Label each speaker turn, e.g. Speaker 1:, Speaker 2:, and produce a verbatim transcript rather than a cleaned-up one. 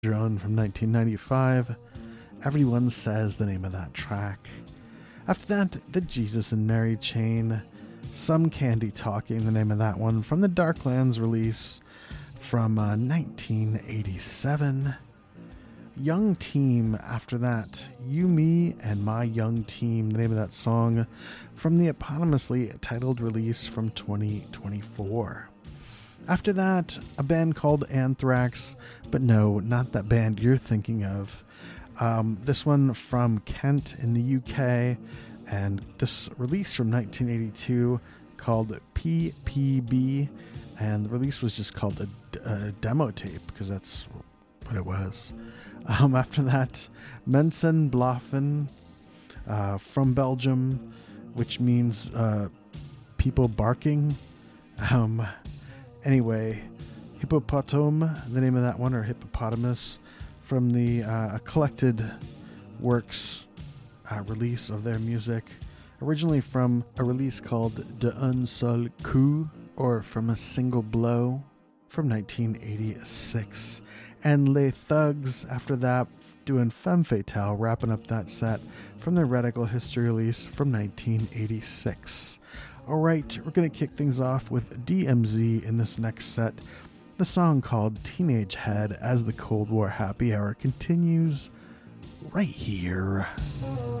Speaker 1: Drone from nineteen ninety-five. Everyone Says, the name of that track. After that, the Jesus and Mary Chain. Some Candy Talking, the name of that one, from the Darklands release from uh, nineteen eighty-seven. Young Team, after that, You, Me, and My Young Team, the name of that song, from the eponymously titled release from twenty twenty-four. After that, a band called Anthrax, but no, not that band you're thinking of. Um, this one from Kent in the U K, and this release from nineteen eighty-two called P P B, and the release was just called a, a demo tape, because that's what it was. Um, after that, Mensen Blaffen uh, from Belgium, which means uh, people barking. Um, anyway, Hippopotam, the name of that one, or Hippopotamus, from the uh, collected works uh, release of their music, originally from a release called De Un Seul Coup, or From a Single Blow, from nineteen eighty-six. And Les Thugs, after that, doing Femme Fatale, wrapping up that set from the Radical History release from nineteen eighty-six. Alright, we're going to kick things off with D M Z in this next set. The song called Teenage Head, as the Cold War Happy Hour continues right here.